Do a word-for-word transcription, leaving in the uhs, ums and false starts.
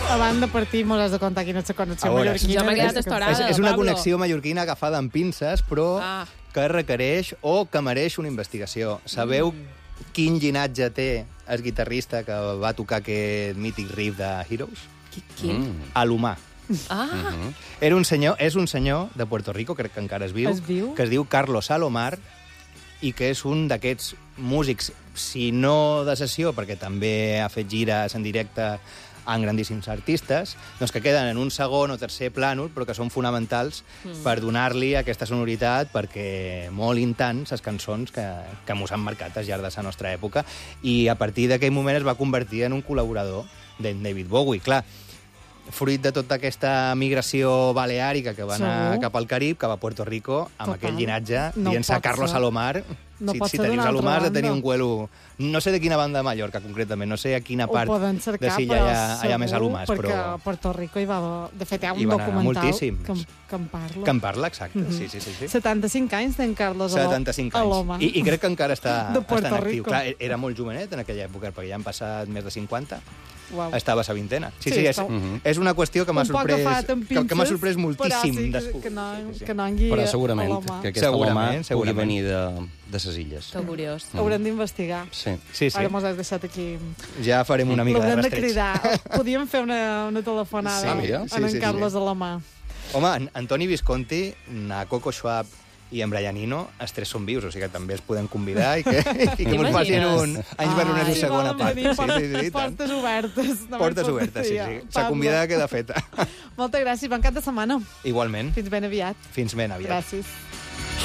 abans de partir mos has de contar quina és la connexió mallorquina. Ja m'ha quedat estorada, És, és una Pablo. connexió mallorquina agafada amb pinces, però Ah. que requereix o que mereix una investigació. Sabeu mm. quin llinatge té el guitarrista que va tocar aquest mític riff de Heroes? Quin? Mm. Alomar. Ah, Mm-hmm. Era un senyor, és un senyor de Puerto Rico, crec que encara es viu, Es viu? que es diu Carlos Alomar, i que és un d'aquests músics, si no de sessió, perquè també ha fet gires en directe amb grandíssims artistes, doncs que queden en un segon o tercer plànol, però que són fonamentals mm. per donar-li aquesta sonoritat, perquè molin tant les cançons que, que mos han marcat al llarg de la nostra època, i a partir d'aquell moment es va convertir en un col·laborador de David Bowie. Clar, fruit de tota aquesta migració baleàrica que va anar Segur. cap al Carib, cap a Puerto Rico, amb Total. aquell llinatge, No dient-se pot Carlos ser. Alomar. No si pot si ser tenies d'una altra Alomar, has de tenir banda. un cuelo... No sé de quina banda de Mallorca, concretament, no sé a quina Ho part poden de cercar, Silla però hi ha, hi ha més segur, Alomars, perquè però... a Puerto Rico hi va... De fet, hi ha Hi un van anar documental moltíssims. que, en- que en parla. Que en parla, exacte, Mhm. sí, sí, sí. sí. setanta-cinc anys d'en Carlos Alo- setanta-cinc anys. Alomar. I, I crec que encara està, De està Puerto en actiu. Rico. Clar, era molt jovenet en aquella època, perquè ja han passat més de cinquanta. Uau. Estava a sa vintena. Sí, Sí, sí, és, està- és una qüestió que m'ha Un poc sorprès, agafat amb que, que m'ha pinces, sorprès moltíssim. però sí, des- que, que, no, Sí, sí, sí. que no angui Però segurament Alomar. que aquest Segurament, Alomar pugui segurament. venir de, de ses illes. que curiós. Haurem d'investigar. Sí. Sí, sí. Ara mos has deixat aquí... Ja farem una mica de L'haurem de rastreig. cridar. Podíem fer una, una telefonada Sí, Ah, mira. en sí, en sí, Carlos sí. Alomar. Home, en Antoni Visconti, a Coco Schwab i en Brian Eno, els tres són vius, o sigui que també es podem convidar i que, i que mos facin un anys barroners Ai, segona volen part. venir, Sí, sí, sí, i tant. portes obertes. només Portes faltaria. obertes, sí, sí. La Pablo. convidada queda feta. Moltes gràcies, bon cap de setmana. Igualment. Fins ben aviat. Fins ben aviat. Gràcies.